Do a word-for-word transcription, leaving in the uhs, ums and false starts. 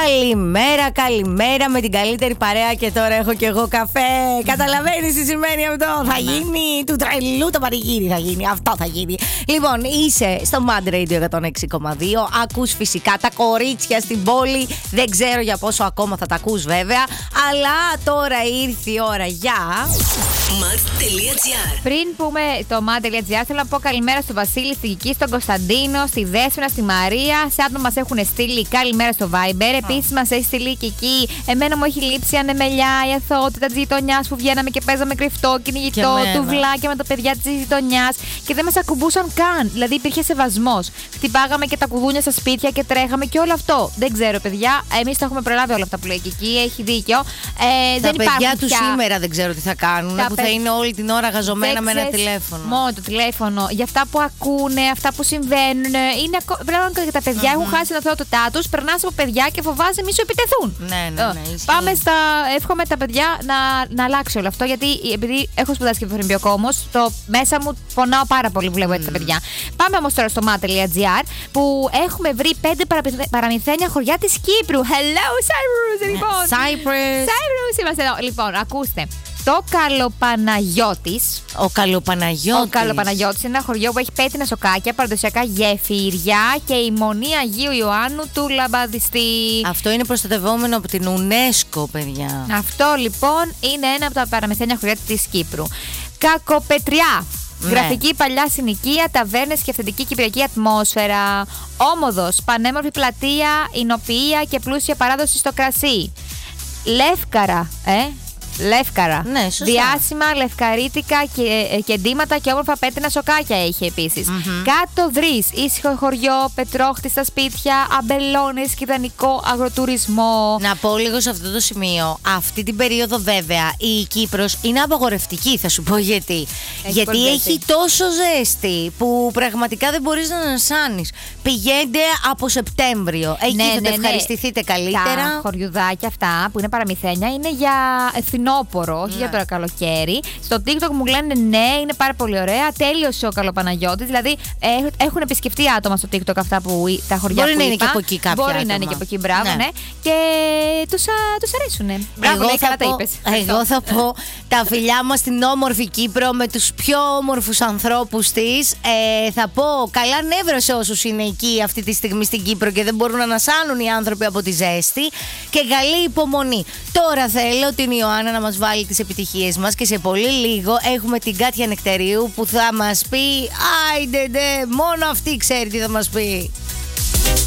Καλημέρα, καλημέρα με την καλύτερη παρέα και τώρα έχω κι εγώ καφέ. Καταλαβαίνεις τι σημαίνει αυτό? Θα γίνει του τρελού το πανηγύρι, θα γίνει. Αυτό θα γίνει. Λοιπόν, είσαι στο Mad Radio εκατόν έξι κόμμα δύο. Ακούς φυσικά τα κορίτσια στην πόλη. Δεν ξέρω για πόσο ακόμα θα τα ακούς βέβαια. Αλλά τώρα ήρθε η ώρα για Mad.gr. Πριν πούμε το Mad.gr, θέλω να πω καλημέρα στον Βασίλη, στη Γική, στον Κωνσταντίνο, στη Δέσποινα, στη Μαρία. Σε άτομα μας έχουν στείλει καλημέρα στο Viber. Επίσης μας έχει στείλει και εκεί. Εμένα μου έχει λείψει η ανεμελιά, η αθωότητα της γειτονιάς που βγαίναμε και παίζαμε κρυφτό, κυνηγητό, τουβλάκια με τα παιδιά της γειτονιάς και δεν μας ακουμπούσαν καν. Δηλαδή υπήρχε σεβασμός. Χτυπάγαμε και τα κουδούνια στα σπίτια και τρέχαμε και όλο αυτό. Δεν ξέρω, παιδιά. Εμείς το έχουμε προλάβει όλα αυτά που λέει και εκεί. Έχει δίκιο. Ε, τα δεν παιδιά του πια... σήμερα δεν ξέρω τι θα κάνουν. Τα που παι... θα είναι όλη την ώρα γαζωμένα με ένα τηλέφωνο. Μόνο το τηλέφωνο. Για αυτά που ακούνε, αυτά που συμβαίνουν. Είναι πλέον και τα παιδιά mm-hmm. έχουν χάσει την αθωότητά τους. Περνάς από παιδιά και φοβάσαι μη σου επιτεθούν. Ναι, ναι, ναι. Πάμε στα. Εύχομαι τα παιδιά να, να αλλάξει όλο αυτό. Γιατί επειδή έχω σπουδάσει και το όμως, το μέσα μου πονάω πάρα πολύ που βλέπω έτσι mm. τα παιδιά. Πάμε όμως τώρα στο Mad.gr που έχουμε βρει πέντε παραμυθένια χωριά της Κύπρου. Hello, Cyprus! Λοιπόν, Cyprus! Cyprus είμαστε εδώ. Λοιπόν, ακούστε. Το Καλοπαναγιώτης. Ο Καλοπαναγιώτης. Ο Καλοπαναγιώτης είναι ένα χωριό που έχει πέτεινα σοκάκια, παραδοσιακά γεφύρια και η Μονή Αγίου Ιωάννου του Λαμπαδιστή. Αυτό είναι προστατευόμενο από την UNESCO, παιδιά. Αυτό λοιπόν είναι ένα από τα παραμυθένια χωριά της Κύπρου. Κακοπετριά. Ναι. Γραφική παλιά συνοικία, ταβέρνες και αυθεντική κυπριακή ατμόσφαιρα. Όμοδος, πανέμορφη πλατεία, εινοποιία και πλούσια παράδοση στο κρασί. Λεύκαρα, ε. Λεύκαρα. Ναι, σωστά. Διάσημα, λευκαρίτικα και, και ντύματα και όμορφα πέτρινα σοκάκια έχει επίσης. Mm-hmm. Κάτω Βρύς, ήσυχο χωριό, πετρόχτιστα σπίτια, αμπελώνες και ιδανικό αγροτουρισμό. Να πω λίγο σε αυτό το σημείο. Αυτή την περίοδο, βέβαια, η Κύπρος είναι απαγορευτική, θα σου πω γιατί. Έχει γιατί έχει τόσο ζέστη που πραγματικά δεν μπορείς να ανασάνεις. Πηγαίνετε από Σεπτέμβριο. Εκεί ναι, θα ναι, το ναι. ευχαριστηθείτε καλύτερα. Τα χωριουδάκια αυτά που είναι παραμυθένια είναι για φθινόπωρο, όχι ναι. για τώρα καλοκαίρι. Στο TikTok μου λένε ναι, είναι πάρα πολύ ωραία. Τέλειωσε ο Καλοπαναγιώτης. Δηλαδή έχουν επισκεφτεί άτομα στο TikTok αυτά που τα χωριά Μπορεί που να είναι είπα. και από εκεί κάποια Μπορεί άτομα. να είναι και από εκεί, μπράβο, ναι. ναι. Και τους, τους αρέσουνε. Μπράβο, εγώ ναι, καλά πω, τα είπες. Εγώ θα πω τα φιλιά μας στην όμορφη Κύπρο με τους πιο όμορφους ανθρώπους της. Ε, θα πω καλά νεύρα σε όσους είναι εκεί αυτή τη στιγμή στην Κύπρο και δεν μπορούν να ανασάνουν οι άνθρωποι από τη ζέστη. Και καλή υπομονή. Τώρα θέλω την Ιωάννα να μας βάλει τις επιτυχίες μας και σε πολύ λίγο έχουμε την Κάτια Νεκτερίου που θα μας πει άιντε ντε, μόνο αυτή ξέρει τι θα μας πει.